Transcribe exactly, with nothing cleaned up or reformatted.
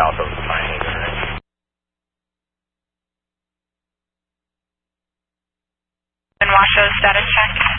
south of Pine Haven Range. And Washoe status check.